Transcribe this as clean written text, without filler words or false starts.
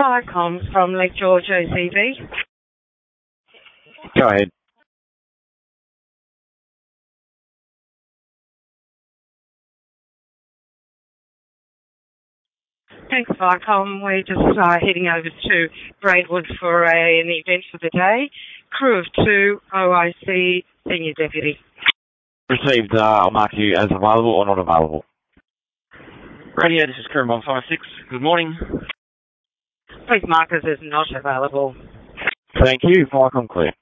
Viacom from Lake George OCV. Go ahead. Thanks, Viacom. We're just heading over to Braidwood for an event for the day. Crew of 2, OIC, Senior Deputy. Received. I'll mark you as available or not available. Radio, this is Crew 156. Good morning. Please mark us as not available. Thank you. Viacom clear.